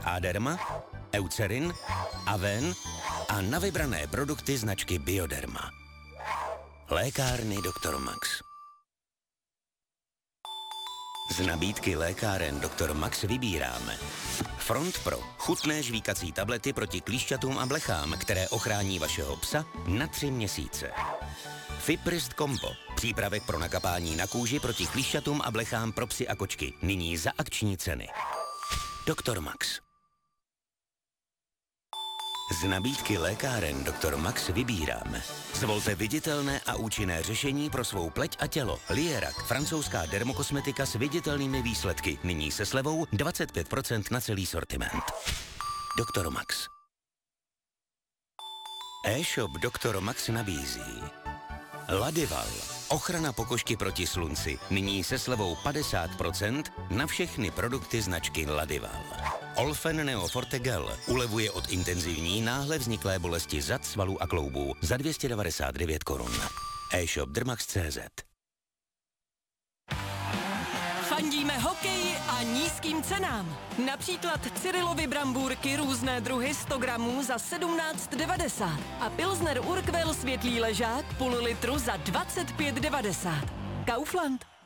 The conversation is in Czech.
Aderma, Eucerin, Aven a na vybrané produkty značky Bioderma. Lékárny Dr. Max. Z nabídky lékáren Dr. Max vybíráme Front Pro, chutné žvíkací tablety proti klíšťatům a blechám, které ochrání vašeho psa na 3 měsíce. Fiprist Combo, přípravek pro nakapání na kůži proti klíšťatům a blechám pro psy a kočky, nyní za akční ceny. Dr. Max. Z nabídky lékáren Dr. Max vybíráme. Zvolte viditelné a účinné řešení pro svou pleť a tělo. Lierac, francouzská dermokosmetika s viditelnými výsledky. Nyní se slevou 25% na celý sortiment. Dr. Max. E-shop Dr. Max nabízí Ladival, ochrana pokožky proti slunci. Nyní se slevou 50% na všechny produkty značky Ladival. Olfen Neo Forte Gel ulevuje od intenzivní náhle vzniklé bolesti zad, svalů a kloubů za 299 korun. E-shop Dermax.cz. Fandíme hokeji a nízkým cenám. Například Cyrilovy brambůrky různé druhy 100 gramů za 17,90 a Pilsner Urquell světlý ležák půl litru za 25,90. Kaufland.